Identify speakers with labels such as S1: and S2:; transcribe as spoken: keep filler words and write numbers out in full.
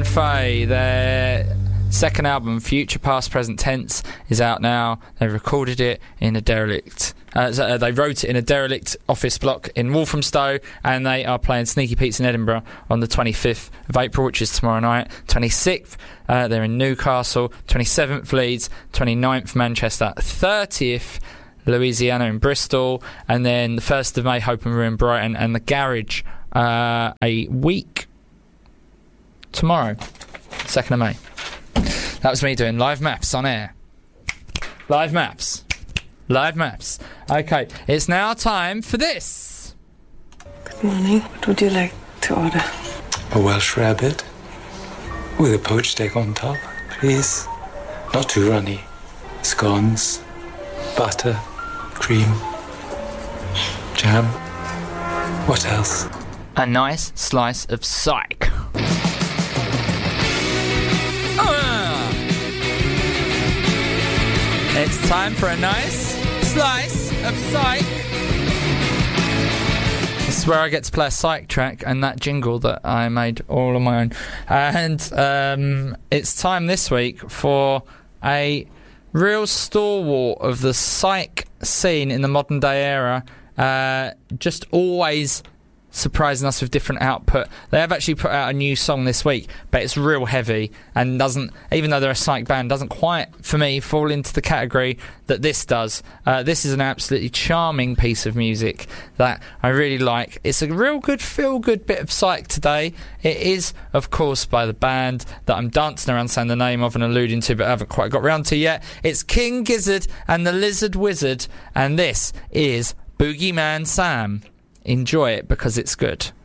S1: and Faye, their second album, Future Past Present Tense, is out now. They recorded it in a derelict... Uh, so, uh, they wrote it in a derelict office block in Walthamstow, and they are playing Sneaky Pete's in Edinburgh on the twenty-fifth of April, which is tomorrow night. twenty-sixth, uh, they're in Newcastle. twenty-seventh, Leeds. twenty-ninth, Manchester. thirtieth, Louisiana in Bristol. And then the first of May, Hope and Ruin, Brighton. And the Garage uh, a week tomorrow, second of May. That was me doing live maths on air. Live maths. Live maps. Okay, it's now time for this.
S2: Good morning. What would you like to order?
S3: A Welsh rabbit with a poached egg on top, please. Not too runny. Scones, butter, cream, jam. What else?
S1: A nice slice of psych. It's time for a nice slice of psych. This is where I get to play a psych track and that jingle that I made all on my own. And um, it's time this week for a real stalwart of the psych scene in the modern day era. Uh, just always surprising us with different output. They have actually put out a new song this week, but it's real heavy and doesn't, even though they're a psych band, doesn't quite, for me, fall into the category that this does. Uh, this is an absolutely charming piece of music that I really like. It's a real good, feel-good bit of psych today. It is, of course, by the band that I'm dancing around saying the name of and alluding to, but I haven't quite got round to yet. It's King Gizzard and the Lizard Wizard, and this is Boogeyman Sam. Enjoy it because it's good.